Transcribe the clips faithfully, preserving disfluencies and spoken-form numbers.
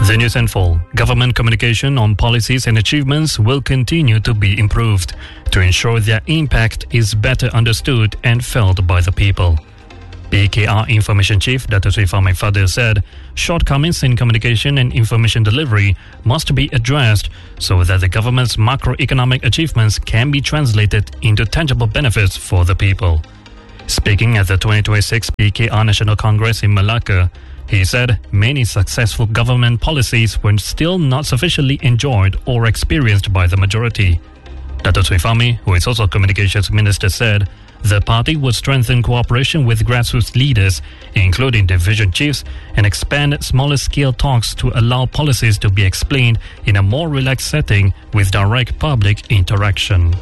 The news in full. Government communication on policies and achievements will continue to be improved to ensure their impact is better understood and felt by the people. P K R Information Chief Dato Sri Fahmi Fadil said shortcomings in communication and information delivery must be addressed so that the government's macroeconomic achievements can be translated into tangible benefits for the people. Speaking at the twenty twenty-six P K R National Congress in Malacca, he said many successful government policies were still not sufficiently enjoyed or experienced by the majority. Dato Sri Fahmi, who is also Communications Minister, said the party would strengthen cooperation with grassroots leaders, including division chiefs, and expand smaller-scale talks to allow policies to be explained in a more relaxed setting with direct public interaction.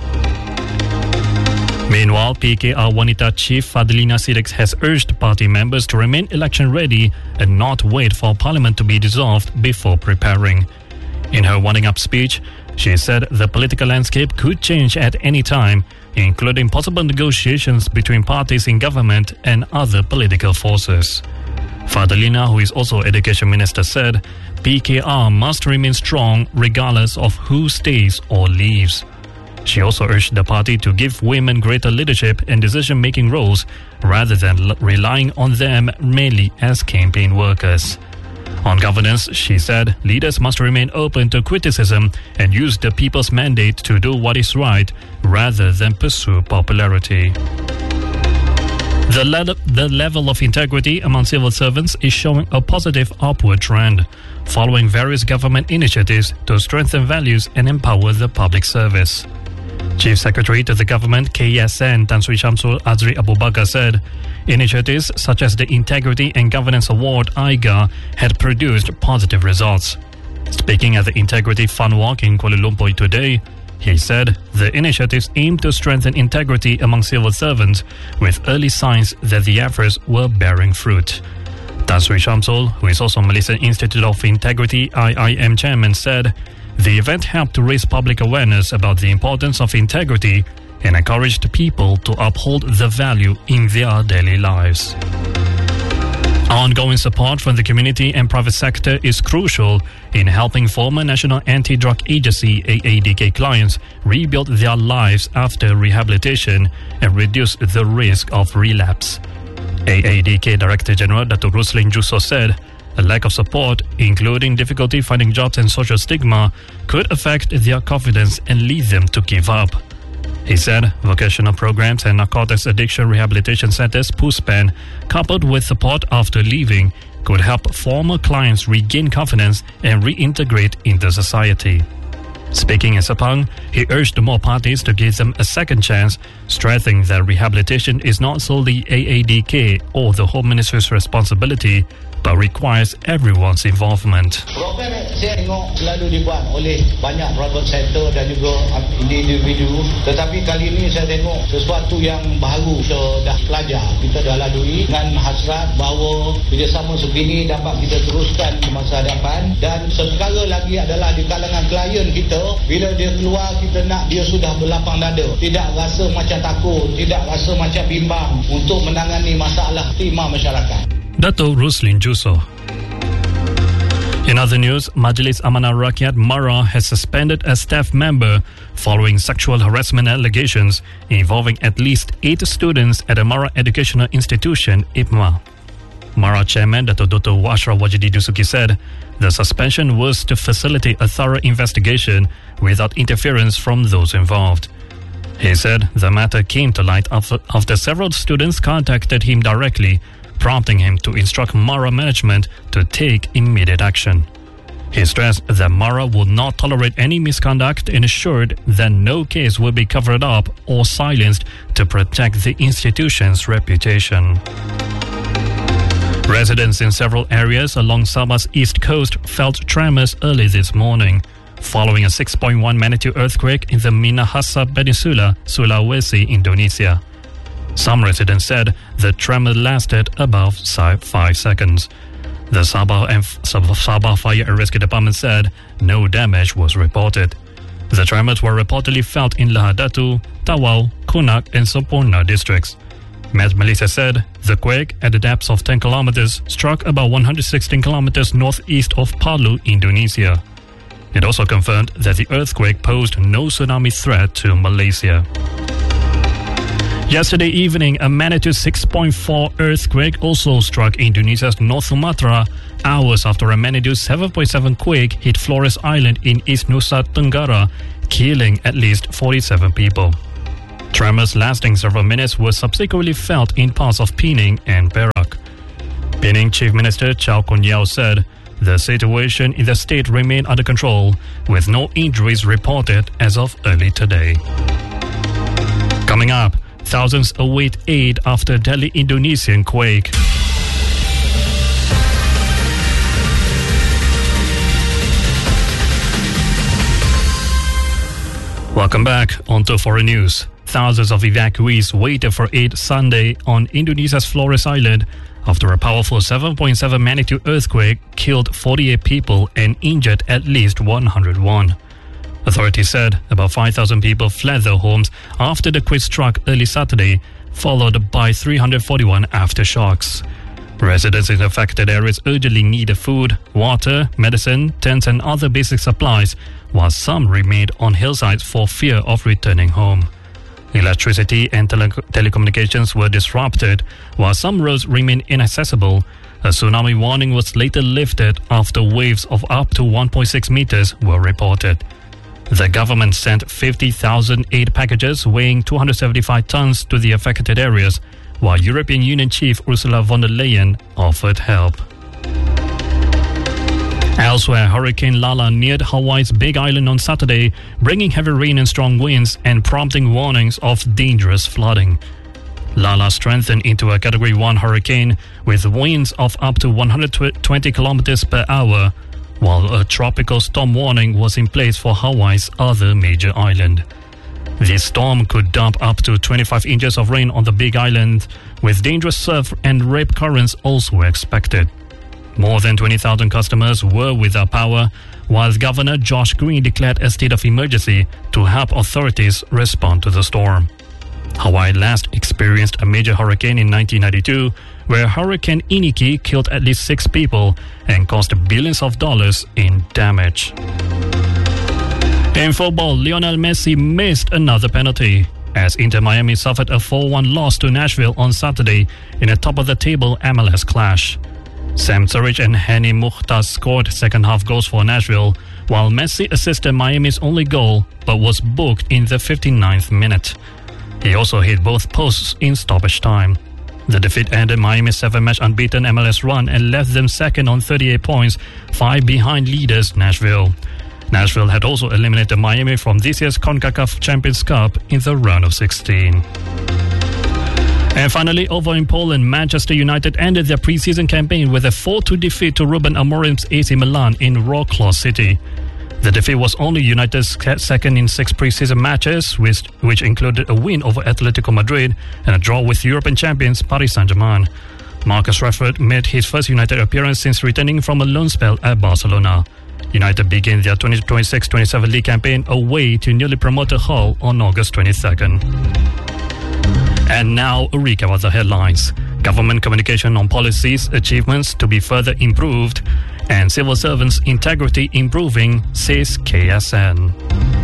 Meanwhile, P K R Wanita Chief Fadlina Siddiq has urged party members to remain election-ready and not wait for Parliament to be dissolved before preparing. In her winding-up speech, she said the political landscape could change at any time, including possible negotiations between parties in government and other political forces. Fadlina, who is also Education Minister, said P K R must remain strong regardless of who stays or leaves. She also urged the party to give women greater leadership and decision-making roles rather than l- relying on them mainly as campaign workers. On governance, she said leaders must remain open to criticism and use the people's mandate to do what is right rather than pursue popularity. The, le- the level of integrity among civil servants is showing a positive upward trend, following various government initiatives to strengthen values and empower the public service. Chief Secretary to the Government K E S N Tan Sri Shamsul Azri Abu Bakar said initiatives such as the Integrity and Governance Award I G A had produced positive results. Speaking at the Integrity Fun Walk in Kuala Lumpur today, he said the initiatives aim to strengthen integrity among civil servants with early signs that the efforts were bearing fruit. Tan Sri Shamsul, who is also Malaysian Institute of Integrity I I M chairman, said the event helped to raise public awareness about the importance of integrity and encouraged people to uphold the value in their daily lives. Ongoing support from the community and private sector is crucial in helping former National Anti-Drug Agency A A D K clients rebuild their lives after rehabilitation and reduce the risk of relapse. A A D K Director General Dato Ruslin Jusoh said a lack of support, including difficulty finding jobs and social stigma, could affect their confidence and lead them to give up. He said vocational programs and narcotics addiction rehabilitation centers PUSPAN, coupled with support after leaving, could help former clients regain confidence and reintegrate into society. Speaking in Sepang, he urged more parties to give them a second chance, stressing that rehabilitation is not solely A A D K or the Home Minister's responsibility, but requires everyone's involvement. Program saya tengok selalu dibuat oleh banyak private sector dan juga individu, tetapi kali ini saya tengok sesuatu yang baru kita dah pelajar, kita dah lalui dengan hasrat bahawa kerjasama sebegini dapat kita teruskan di masa hadapan. Dan sekarang lagi adalah di kalangan klien kita, bila dia keluar kita nak dia sudah berlapang dada, tidak rasa macam takut, tidak rasa macam bimbang untuk menangani masalah stigma masyarakat. Dato Ruslin Jusoh. In other news, Majlis Amanah Rakyat Mara has suspended a staff member following sexual harassment allegations involving at least eight students at a Mara Educational Institution, I P M A. Mara Chairman Dato Doctor Ashraf Wajidi Dusuki said the suspension was to facilitate a thorough investigation without interference from those involved. He said the matter came to light after, after several students contacted him directly, prompting him to instruct Mara management to take immediate action. He stressed that Mara would not tolerate any misconduct and assured that no case will be covered up or silenced to protect the institution's reputation. Residents in several areas along Sabah's east coast felt tremors early this morning, following a six point one magnitude earthquake in the Minahasa Peninsula, Sulawesi, Indonesia. Some residents said the tremor lasted about five seconds. The Sabah, and Sabah Fire and Rescue Department said no damage was reported. The tremors were reportedly felt in Lahad Datu, Tawau, Kunak and Sempurna districts. Met Malaysia said the quake at a depth of ten kilometers struck about one hundred sixteen kilometers northeast of Palu, Indonesia. It also confirmed that the earthquake posed no tsunami threat to Malaysia. Yesterday evening, a magnitude six point four earthquake also struck Indonesia's North Sumatra hours after a magnitude seven point seven quake hit Flores Island in East Nusa Tenggara, killing at least forty-seven people. Tremors lasting several minutes were subsequently felt in parts of Penang and Perak. Penang Chief Minister Chow Kun Yeow said the situation in the state remained under control, with no injuries reported as of early today. Coming up, thousands await aid after deadly Indonesian quake. Welcome back onto Foreign News. Thousands of evacuees waited for aid Sunday on Indonesia's Flores Island after a powerful seven point seven magnitude earthquake killed forty-eight people and injured at least one hundred one. Authorities said about five thousand people fled their homes after the quake struck early Saturday, followed by three hundred forty-one aftershocks. Residents in affected areas urgently needed food, water, medicine, tents and other basic supplies, while some remained on hillsides for fear of returning home. Electricity and tele- telecommunications were disrupted, while some roads remained inaccessible. A tsunami warning was later lifted after waves of up to one point six meters were reported. The government sent fifty thousand aid packages weighing two hundred seventy-five tons to the affected areas, while European Union Chief Ursula von der Leyen offered help. Elsewhere, Hurricane Lala neared Hawaii's Big Island on Saturday, bringing heavy rain and strong winds and prompting warnings of dangerous flooding. Lala strengthened into a Category one hurricane with winds of up to one hundred twenty kilometers per hour, while a tropical storm warning was in place for Hawaii's other major island. This storm could dump up to twenty-five inches of rain on the Big Island, with dangerous surf and rip currents also expected. More than twenty thousand customers were without power, while Governor Josh Green declared a state of emergency to help authorities respond to the storm. Hawaii last experienced a major hurricane in nineteen ninety-two, where Hurricane Iniki killed at least six people and caused billions of dollars in damage. In football, Lionel Messi missed another penalty as Inter Miami suffered a four one loss to Nashville on Saturday in a top-of-the-table M L S clash. Sam Surridge and Hani Mukhtar scored second-half goals for Nashville, while Messi assisted Miami's only goal but was booked in the fifty-ninth minute. He also hit both posts in stoppage time. The defeat ended Miami's seven-match unbeaten M L S run and left them second on thirty-eight points, five behind leaders Nashville. Nashville had also eliminated Miami from this year's CONCACAF Champions Cup in the round of sixteen. And finally, over in Poland, Manchester United ended their pre-season campaign with a four two defeat to Ruben Amorim's A C Milan in Wrocław City. The defeat was only United's second in six pre-season matches, which, which included a win over Atletico Madrid and a draw with European champions Paris Saint-Germain. Marcus Rashford made his first United appearance since returning from a loan spell at Barcelona. United began their twenty twenty-six twenty-seven league campaign away to newly promoted Hull on August twenty-second. And now a recap of the headlines. Government communication on policies, achievements to be further improved, and civil servants' integrity improving, says K S N.